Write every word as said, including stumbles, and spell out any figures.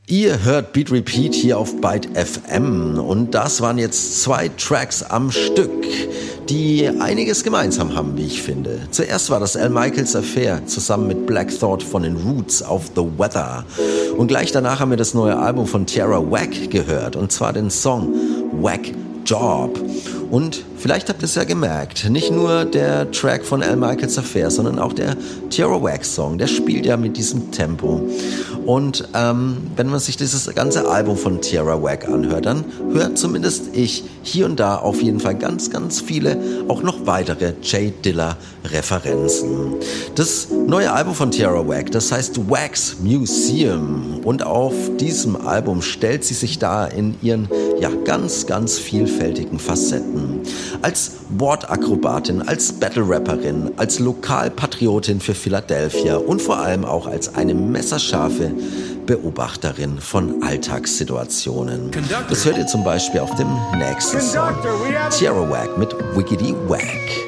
Ihr hört Beat Repeat hier auf Byte F M und das waren jetzt zwei Tracks am Stück, die einiges gemeinsam haben, wie ich finde. Zuerst war das Al Michaels Affair zusammen mit Black Thought von den Roots auf The Weather und gleich danach haben wir das neue Album von Tierra Whack gehört und zwar den Song Whack Job. Und vielleicht habt ihr es ja gemerkt, nicht nur der Track von Al Michaels Affair, sondern auch der Tierra Whack Song, der spielt ja mit diesem Tempo. Und ähm, wenn man sich dieses ganze Album von Tierra Whack anhört, dann hört zumindest ich hier und da auf jeden Fall ganz, ganz viele, auch noch weitere J Dilla Referenzen. Das neue Album von Tierra Whack, das heißt Wax Museum. Und auf diesem Album stellt sie sich da in ihren ja ganz, ganz vielfältigen Facetten. Als Wortakrobatin, als Battle-Rapperin, als Lokalpatriotin für Philadelphia und vor allem auch als eine messerscharfe Beobachterin von Alltagssituationen. Das hört ihr zum Beispiel auf dem nächsten Song. Tierra Whack mit Wiggity Whack.